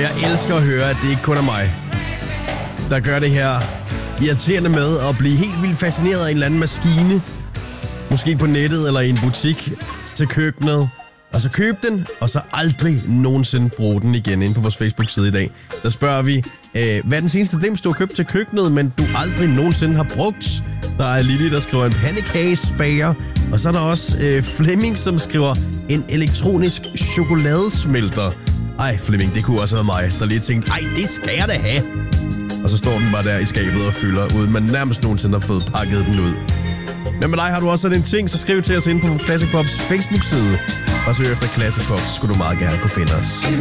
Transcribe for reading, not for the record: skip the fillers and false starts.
jeg elsker at høre, at det ikke kun er mig, der gør det her irriterende med at blive helt vildt fascineret af en eller anden maskine. Måske på nettet eller i en butik til køkkenet. Og så køb den, og så aldrig nogensinde bruge den igen inde på vores Facebook-side i dag. Der spørger vi, hvad er den seneste dims, du har købt til køkkenet, men du aldrig nogensinde har brugt? Der er Lili, der skriver en pandekagespager. Og så er der også Flemming, som skriver en elektronisk chokoladesmelter. Ej, Flemming, det kunne også være mig, der lige tænkte, ej, det skal jeg da have. Og så står den bare der i skabet og fylder, uden man nærmest nogensinde har fået pakket den ud. Men med dig har du også sådan en ting, så skriv til os ind på Classic Pops Facebook-side. Og søg efter Classic Pops, så skulle du meget gerne kunne finde os.